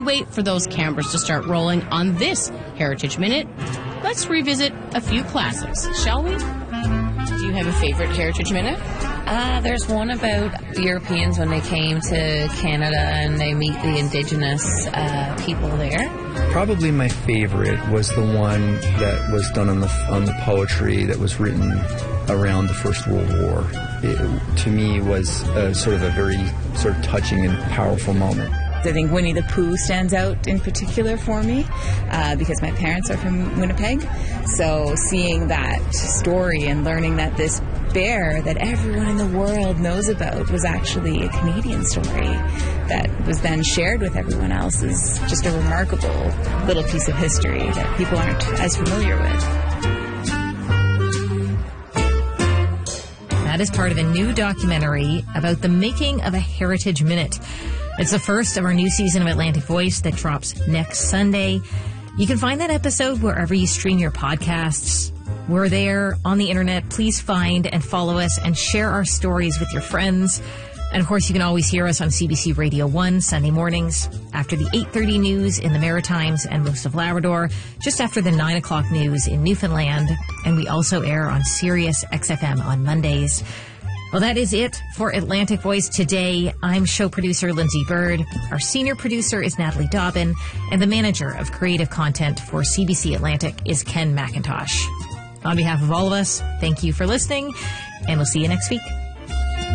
Wait for those cameras to start rolling on this Heritage Minute. Let's revisit a few classics, shall we? Do you have a favorite Heritage Minute? There's one about Europeans when they came to Canada and they meet the Indigenous people there. Probably my favorite was the one that was done on the poetry that was written around the First World War. It, to me, was sort of a very sort of touching and powerful moment. I think Winnie the Pooh stands out in particular for me because my parents are from Winnipeg. So seeing that story and learning that this bear that everyone in the world knows about was actually a Canadian story that was then shared with everyone else is just a remarkable little piece of history that people aren't as familiar with. That is part of a new documentary about the making of a Heritage Minute. It's the first of our new season of Atlantic Voice that drops next Sunday. You can find that episode wherever you stream your podcasts. We're there on the internet. Please find and follow us and share our stories with your friends. And of course, you can always hear us on CBC Radio 1 Sunday mornings after the 8:30 news in the Maritimes and most of Labrador, just after the 9 o'clock news in Newfoundland. And we also air on Sirius XFM on Mondays. Well, that is it for Atlantic Voice today. I'm show producer Lindsay Bird. Our senior producer is Natalie Dobbin. And the manager of creative content for CBC Atlantic is Ken McIntosh. On behalf of all of us, thank you for listening, and we'll see you next week.